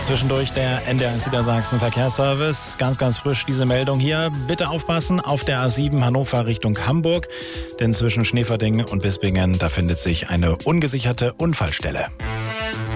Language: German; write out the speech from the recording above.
Zwischendurch der NDR Niedersachsen Verkehrsservice. Ganz, ganz frisch diese Meldung hier. Bitte aufpassen auf der A7 Hannover Richtung Hamburg. Denn zwischen Schneeverding und Bispingen, da findet sich eine ungesicherte Unfallstelle.